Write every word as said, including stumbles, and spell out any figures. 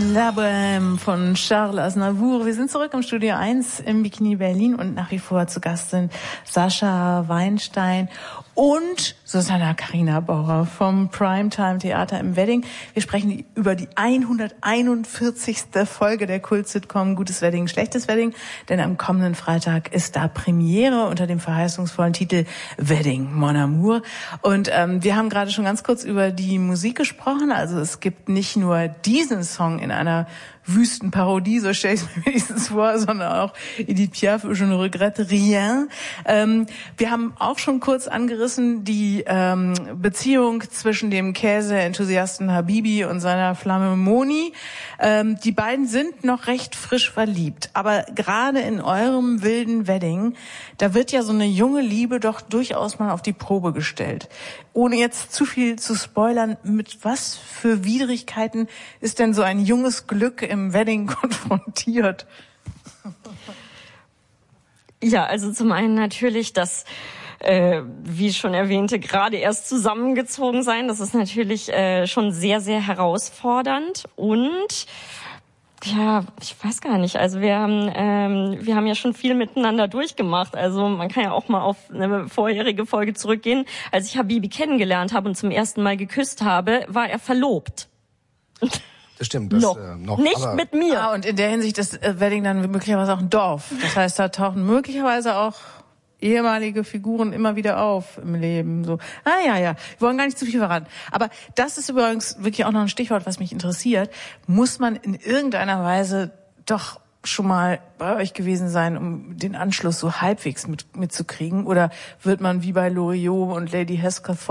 La Bohème von Charles Aznavour. Wir sind zurück im Studio eins im Bikini Berlin und nach wie vor zu Gast sind Sascha Weinstein und Susanna Carina Bauer vom Primetime Theater im Wedding. Wir sprechen über die hunderteinundvierzigste Folge der Kult-Sitcom Gutes Wedding, Schlechtes Wedding, denn am kommenden Freitag ist da Premiere unter dem verheißungsvollen Titel Wedding, Mon Amour. Und ähm, wir haben gerade schon ganz kurz über die Musik gesprochen. Also es gibt nicht nur diesen Song in einer Wüstenparodie, so stelle ich es mir wenigstens vor, sondern auch Edith Piaf, Je ne regrette rien. Ähm, wir haben auch schon kurz angerissen die ähm, Beziehung zwischen dem Käse-Enthusiasten Habibi und seiner Flamme Moni. Ähm, die beiden sind noch recht frisch verliebt, aber gerade in eurem wilden Wedding, da wird ja so eine junge Liebe doch durchaus mal auf die Probe gestellt. Ohne jetzt zu viel zu spoilern, mit was für Widrigkeiten ist denn so ein junges Glück im Wedding konfrontiert? Ja, also zum einen natürlich das, äh, wie schon erwähnte, gerade erst zusammengezogen sein. Das ist natürlich äh, schon sehr, sehr herausfordernd. Und ja, ich weiß gar nicht. Also wir haben ähm, wir haben ja schon viel miteinander durchgemacht. Also man kann ja auch mal auf eine vorherige Folge zurückgehen. Als ich Habibi kennengelernt habe und zum ersten Mal geküsst habe, war er verlobt. Das stimmt. Das, noch. Äh, noch nicht aber mit mir. Ah, und in der Hinsicht ist äh, Wedding dann möglicherweise auch ein Dorf. Das heißt, da tauchen möglicherweise auch ehemalige Figuren immer wieder auf im Leben. So, ah ja, ja, wir wollen gar nicht zu viel verraten. Aber das ist übrigens wirklich auch noch ein Stichwort, was mich interessiert. Muss man in irgendeiner Weise doch schon mal bei euch gewesen sein, um den Anschluss so halbwegs mit, mitzukriegen? Oder wird man wie bei Loriot und Lady Hesketh